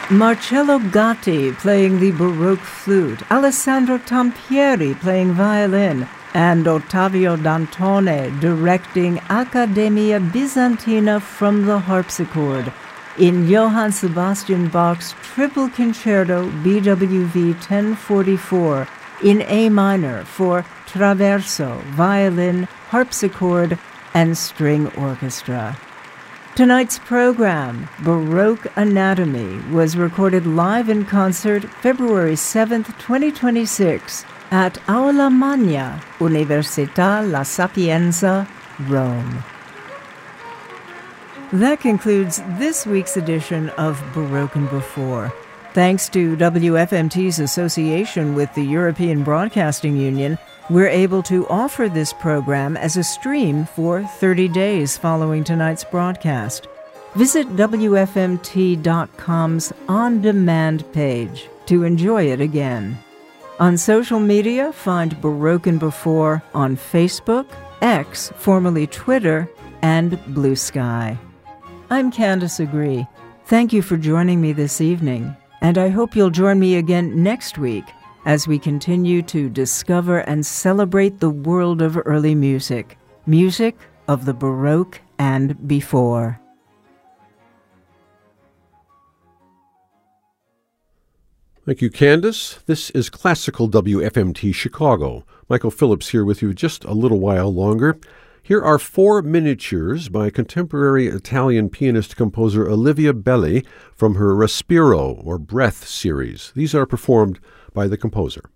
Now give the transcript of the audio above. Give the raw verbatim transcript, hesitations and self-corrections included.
Marcello Gatti playing the Baroque flute, Alessandro Tampieri playing violin, and Ottavio Dantone directing Accademia Bizantina from the harpsichord in Johann Sebastian Bach's Triple Concerto B W V ten forty-four in A minor for traverso, violin, harpsichord, and string orchestra. Tonight's program, Baroque Anatomy, was recorded live in concert February seventh, twenty twenty-six at Aula Magna, Università La Sapienza, Rome. That concludes this week's edition of Baroque and Before. Thanks to W F M T's association with the European Broadcasting Union, we're able to offer this program as a stream for thirty days following tonight's broadcast. Visit W F M T dot com's on-demand page to enjoy it again. On social media, find Baroque and Before on Facebook, X, formerly Twitter, and Blue Sky. I'm Candace Agree. Thank you for joining me this evening, and I hope you'll join me again next week as we continue to discover and celebrate the world of early music, music of the Baroque and before. Thank you, Candace. This is Classical W F M T Chicago. Michael Phillips here with you just a little while longer. Here are four miniatures by contemporary Italian pianist-composer Olivia Belli from her Respiro, or Breath, series. These are performed by the composer.